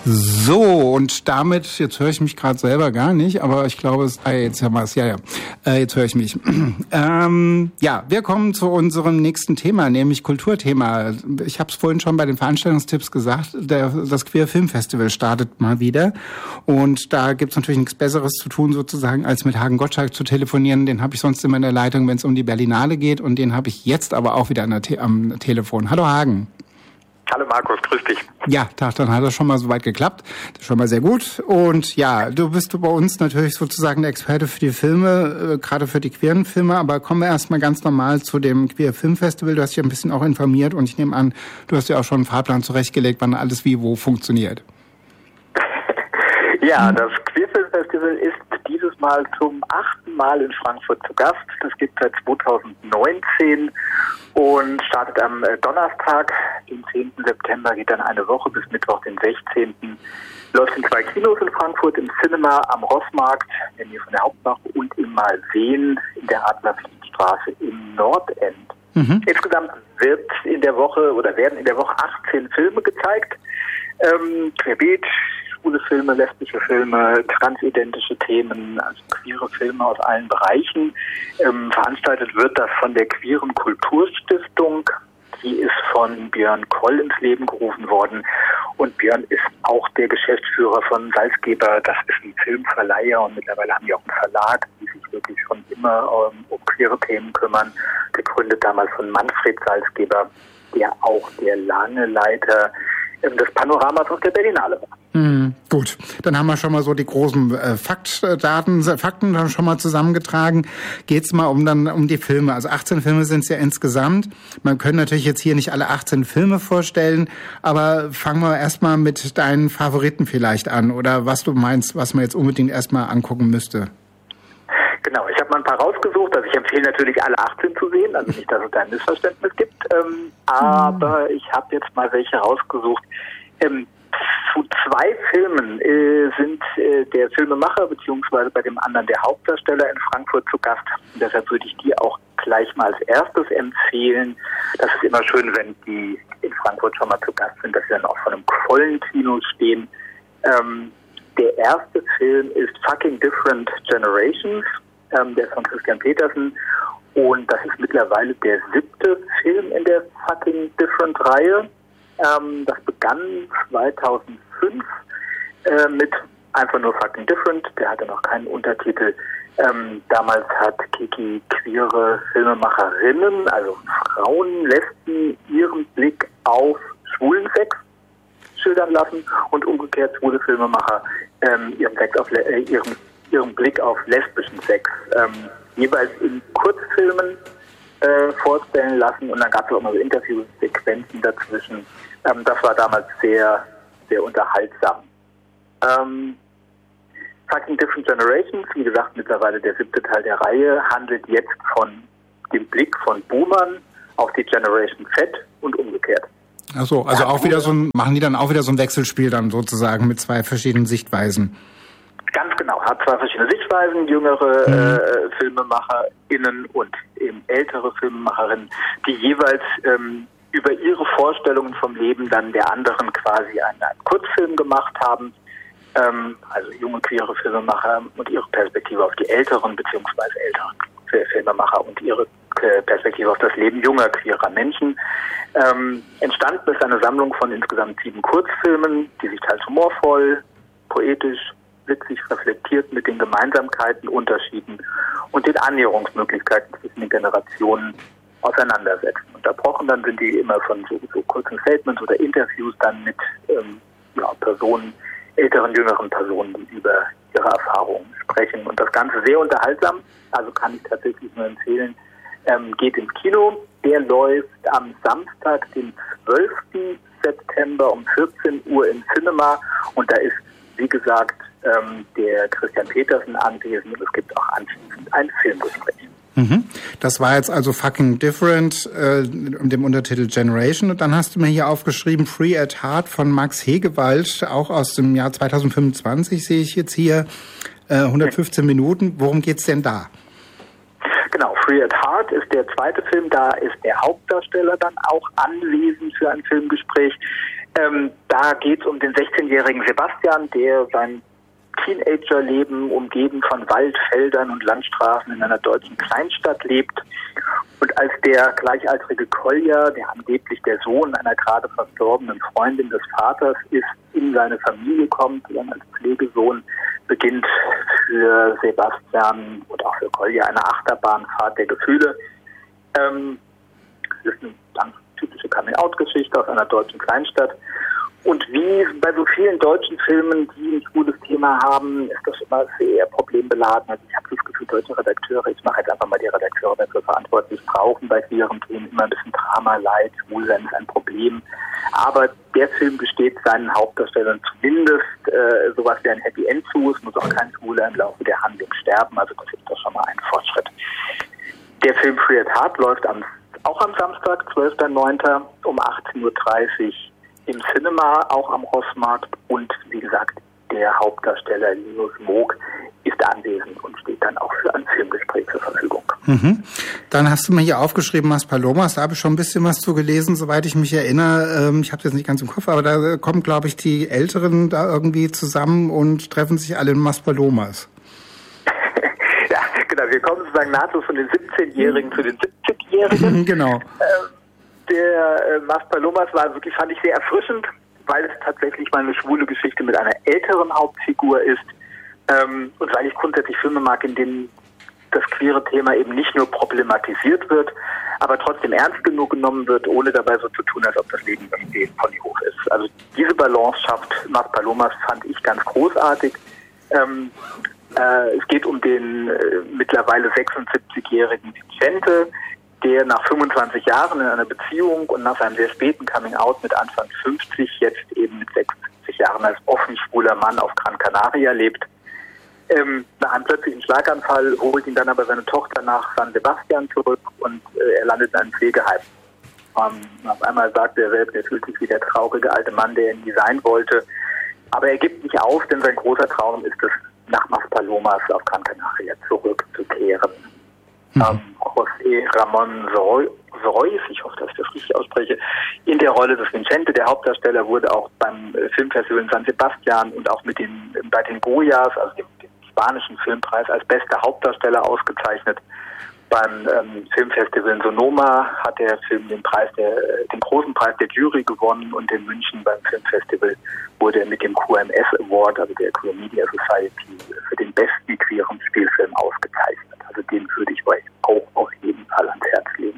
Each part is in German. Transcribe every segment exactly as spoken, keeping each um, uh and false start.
So, und damit, jetzt höre ich mich gerade selber gar nicht, aber ich glaube, es, ah, jetzt haben wir es, ja, ja, äh, jetzt höre ich mich. ähm, ja, wir kommen zu unserem nächsten Thema, nämlich Kulturthema. Ich habe es vorhin schon bei den Veranstaltungstipps gesagt, der, das Queer Film Festival startet mal wieder und da gibt's natürlich nichts Besseres zu tun sozusagen, als mit Hagen Gottschalk zu telefonieren. Den habe ich sonst immer in der Leitung, wenn es um die Berlinale geht, und den habe ich jetzt aber auch wieder an der Te- am Telefon. Hallo Hagen. Hallo Markus, grüß dich. Ja, Tag, dann hat das schon mal soweit geklappt. Das ist schon mal sehr gut. Und ja, du bist bei uns natürlich sozusagen der Experte für die Filme, äh, gerade für die queeren Filme. Aber kommen wir erstmal ganz normal zu dem Queer Film Festival. Du hast dich ein bisschen auch informiert und ich nehme an, du hast ja auch schon einen Fahrplan zurechtgelegt, wann alles wie wo funktioniert. Ja, das Queer Film Festival ist dieses Mal zum achten Mal in Frankfurt zu Gast. Das gibt es seit zweitausendneunzehn und startet am Donnerstag, den zehnten September, geht dann eine Woche bis Mittwoch, den sechzehnten Läuft in zwei Kinos in Frankfurt, im Cinema am Rossmarkt, in der Nähe von der Hauptwache, und im Malsehen in der Adlerfliegstraße im Nordend. Mhm. Insgesamt wird in der Woche oder werden in der Woche achtzehn Filme gezeigt. Ähm, querbeet, schwule Filme, lesbische Filme, transidentische Themen, also queere Filme aus allen Bereichen. Ähm, veranstaltet wird das von der Queeren Kulturstiftung. Die ist von Björn Koll ins Leben gerufen worden. Und Björn ist auch der Geschäftsführer von Salzgeber. Das ist ein Filmverleiher und mittlerweile haben die auch einen Verlag, die sich wirklich schon immer ähm, um queere Themen kümmern. Gegründet damals von Manfred Salzgeber, der auch der lange Leiter ähm, des Panoramas auf der Berlinale war. Hm, gut, dann haben wir schon mal so die großen äh, Faktdaten, Fakten dann schon mal zusammengetragen. Geht's mal um dann um die Filme. Also achtzehn Filme sind es ja insgesamt. Man kann natürlich jetzt hier nicht alle achtzehn Filme vorstellen, aber fangen wir erstmal mit deinen Favoriten vielleicht an oder was du meinst, was man jetzt unbedingt erstmal angucken müsste. Genau, ich habe mal ein paar rausgesucht. Also ich empfehle natürlich alle achtzehn zu sehen, also nicht, dass es da ein Missverständnis gibt. Ähm, aber ich habe jetzt mal welche rausgesucht. Ähm, Zu zwei Filmen äh, sind äh, der Filmemacher beziehungsweise bei dem anderen der Hauptdarsteller in Frankfurt zu Gast. Und deshalb würde ich die auch gleich mal als erstes empfehlen. Das ist immer schön, wenn die in Frankfurt schon mal zu Gast sind, dass sie dann auch vor einem vollen Kino stehen. Ähm, der erste Film ist Fucking Different Generations, ähm, der ist von Christian Petersen. Und das ist mittlerweile der siebte Film in der Fucking Different Reihe. Ähm, das begann zweitausendfünf äh, mit einfach nur Fucking Different. Der hatte noch keinen Untertitel. Ähm, damals hat Kiki queere Filmemacherinnen, also Frauen, Lesben, ihren Blick auf schwulen Sex schildern lassen und umgekehrt schwule Filmemacher ähm, ihren, Sex auf, äh, ihren, ihren Blick auf lesbischen Sex ähm, jeweils in Kurzfilmen Äh, vorstellen lassen, und dann gab es auch immer so Interviewsequenzen dazwischen. Ähm, das war damals sehr, sehr unterhaltsam. Ähm, Fucking Different Generations, wie gesagt, mittlerweile der siebte Teil der Reihe, handelt jetzt von dem Blick von Boomern auf die Generation Z und umgekehrt. Ach so, also ja, auch wieder so ein, machen die dann auch wieder so ein Wechselspiel dann sozusagen mit zwei verschiedenen Sichtweisen? Ganz genau, hat zwei verschiedene Sichtweisen, jüngere mhm. äh, FilmemacherInnen und eben ältere Filmemacherinnen, die jeweils ähm, über ihre Vorstellungen vom Leben dann der anderen quasi einen, einen Kurzfilm gemacht haben. Ähm, also junge queere Filmemacher und ihre Perspektive auf die älteren beziehungsweise älteren Filmemacher und ihre Perspektive auf das Leben junger queerer Menschen. Ähm, entstanden ist eine Sammlung von insgesamt sieben Kurzfilmen, die sich teils humorvoll, poetisch, witzig reflektiert mit den Gemeinsamkeiten, Unterschieden und den Annäherungsmöglichkeiten zwischen den Generationen auseinandersetzen. Unterbrochen dann sind die immer von so, so kurzen Statements oder Interviews dann mit ähm, ja, Personen, älteren, jüngeren Personen, die über ihre Erfahrungen sprechen. Und das Ganze sehr unterhaltsam, also kann ich tatsächlich nur empfehlen, ähm, geht ins Kino. Der läuft am Samstag, den zwölften September um vierzehn Uhr im Cinema, und da ist, wie gesagt, ähm, der Christian Petersen anwesend, und es gibt auch anschließend ein Filmgespräch. Mhm. Das war jetzt also Fucking Different äh, mit dem Untertitel Generation, und dann hast du mir hier aufgeschrieben Free at Heart von Max Hegewald, auch aus dem Jahr zweitausendfünfundzwanzig sehe ich jetzt hier, äh, hundertfünfzehn Minuten. Worum geht's denn da? Genau, Free at Heart ist der zweite Film, da ist der Hauptdarsteller dann auch anwesend für ein Filmgespräch. Ähm, da geht es um den sechzehnjährigen Sebastian, der sein Teenagerleben umgeben von Wald, Feldern und Landstraßen in einer deutschen Kleinstadt lebt. Und als der gleichaltrige Kolja, der angeblich der Sohn einer gerade verstorbenen Freundin des Vaters ist, in seine Familie kommt, dann als Pflegesohn, beginnt für Sebastian und auch für Kolja eine Achterbahnfahrt der Gefühle. Ähm, das ist eine ganz typische Coming-out-Geschichte aus einer deutschen Kleinstadt. Und wie bei so vielen deutschen Filmen, die ein schwules Thema haben, ist das immer sehr problembeladen. Also ich habe das Gefühl, deutsche Redakteure, ich mache jetzt einfach mal die Redakteure dafür verantwortlich, brauchen bei queeren Themen immer ein bisschen Drama, Leid, Schwulsein ist ein Problem. Aber der Film gesteht seinen Hauptdarstellern zumindest äh, sowas wie ein Happy End zu. Es muss auch kein Schwuler im Laufe der Handlung sterben, also das ist doch schon mal ein Fortschritt. Der Film Free at Heart läuft am, auch am Samstag, zwölften neunten um achtzehn Uhr dreißig im Cinema, auch am Rossmarkt, und wie gesagt, der Hauptdarsteller Linus Moog ist anwesend und steht dann auch für ein Filmgespräch zur Verfügung. Mhm. Dann hast du mir hier aufgeschrieben, Maspalomas, da habe ich schon ein bisschen was zu gelesen, soweit ich mich erinnere. Ähm, ich habe es jetzt nicht ganz im Kopf, aber da kommen, glaube ich, die Älteren da irgendwie zusammen und treffen sich alle in Maspalomas. Ja, genau, wir kommen sozusagen nahtlos von den siebzehnjährigen zu den siebzigjährigen. Genau. Ähm, Der äh, Maspalomas war wirklich, fand ich, sehr erfrischend, weil es tatsächlich mal eine schwule Geschichte mit einer älteren Hauptfigur ist, ähm, und weil ich grundsätzlich Filme mag, in denen das queere Thema eben nicht nur problematisiert wird, aber trotzdem ernst genug genommen wird, ohne dabei so zu tun, als ob das Leben irgendwie ponyhoch ist. Also diese Balance schafft Maspalomas, fand ich ganz großartig. Ähm, äh, es geht um den äh, mittlerweile sechsundsiebzigjährigen Vicente, der nach fünfundzwanzig Jahren in einer Beziehung und nach seinem sehr späten Coming-out mit Anfang fünfzig jetzt eben mit sechsundsiebzig Jahren als offen schwuler Mann auf Gran Canaria lebt. Ähm, nach einem plötzlichen Schlaganfall holt ihn dann aber seine Tochter nach San Sebastian zurück und äh, er landet in einem Pflegeheim. Ähm, auf einmal sagt er selbst, er fühlt sich wie der traurige alte Mann, der er nie sein wollte. Aber er gibt nicht auf, denn sein großer Traum ist es, nach Maspalomas auf Gran Canaria zurückzukehren. Mhm. Ähm, José Ramón Sorois, ich hoffe, dass ich das richtig ausspreche, in der Rolle des Vicente, der Hauptdarsteller, wurde auch beim Filmfestival in San Sebastian und auch mit den, bei den Goyas, also dem, dem spanischen Filmpreis, als bester Hauptdarsteller ausgezeichnet. Beim ähm, Filmfestival in Sonoma hat der Film den Preis der, den großen Preis der Jury gewonnen, und in München beim Filmfestival wurde er mit dem Q M S Award, also der Queer Media Society, für den besten queeren Spielfilm ausgezeichnet. Also den würde ich euch auch auf jeden Fall ans Herz legen.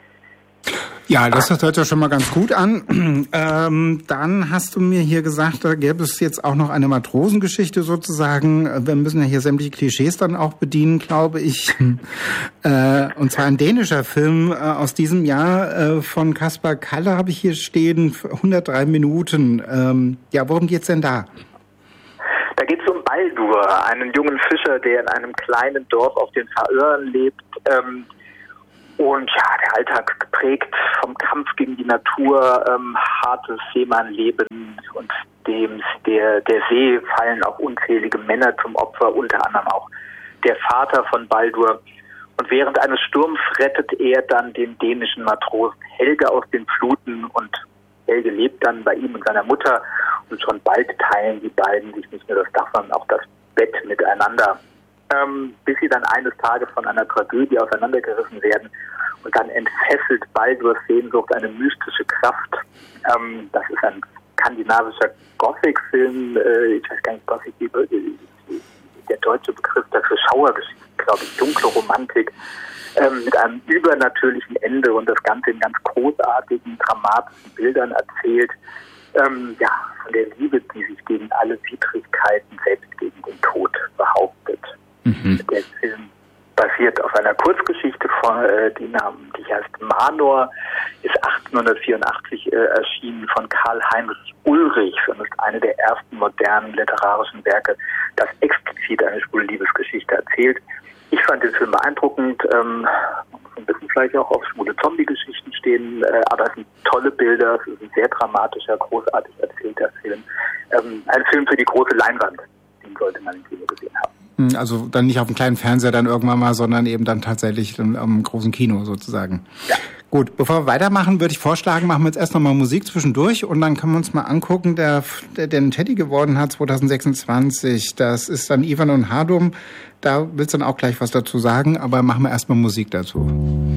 Ja, das hört ja schon mal ganz gut an. Ähm, dann hast du mir hier gesagt, da gäbe es jetzt auch noch eine Matrosengeschichte sozusagen. Wir müssen ja hier sämtliche Klischees dann auch bedienen, glaube ich. Äh, und zwar ein dänischer Film äh, aus diesem Jahr äh, von Kaspar Kalle habe ich hier stehen, hundertdrei Minuten. Ähm, ja, worum geht's denn da? Da geht es um Baldur, einen jungen Fischer, der in einem kleinen Dorf auf den Färöern lebt. Ähm, Und ja, der Alltag geprägt vom Kampf gegen die Natur, ähm, hartes Seemannleben, und dem der, der See fallen auch unzählige Männer zum Opfer, unter anderem auch der Vater von Baldur. Und während eines Sturms rettet er dann den dänischen Matrosen Helge aus den Fluten, und Helge lebt dann bei ihm und seiner Mutter, und schon bald teilen die beiden sich nicht nur das Dach, sondern auch das Bett miteinander. Ähm, bis sie dann eines Tages von einer Tragödie auseinandergerissen werden, und dann entfesselt Baldurs Sehnsucht eine mystische Kraft. Ähm, das ist ein skandinavischer Gothic-Film, äh, ich weiß gar nicht, Gothic, der deutsche Begriff dafür, Schauergeschichte, glaube ich, dunkle Romantik, ähm, mit einem übernatürlichen Ende, und das Ganze in ganz großartigen, dramatischen Bildern erzählt. Ähm, ja, von der Liebe, die sich gegen alle Widrigkeiten, selbst gegen den Tod, behauptet. Mhm. Der Film basiert auf einer Kurzgeschichte, von, äh, die, Namen, die heißt Manor, ist achtzehnhundertvierundachtzig äh, erschienen von Karl Heinrich Ulrich, und ist eine der ersten modernen literarischen Werke, das explizit eine schwule Liebesgeschichte erzählt. Ich fand den Film beeindruckend, ähm, man muss ein bisschen vielleicht auch auf schwule Zombie-Geschichten stehen, äh, aber es sind tolle Bilder, es ist ein sehr dramatischer, großartig erzählter Film. Ähm, ein Film für die große Leinwand, den sollte man im Kino gesehen haben. Also dann nicht auf dem kleinen Fernseher dann irgendwann mal, sondern eben dann tatsächlich am großen Kino sozusagen. Ja. Gut, bevor wir weitermachen, würde ich vorschlagen, machen wir jetzt erst nochmal Musik zwischendurch und dann können wir uns mal angucken, der, der den Teddy gewonnen hat zwanzig sechsundzwanzig. Das ist dann Ivan und Hardum. Da willst du dann auch gleich was dazu sagen, aber machen wir erstmal Musik dazu.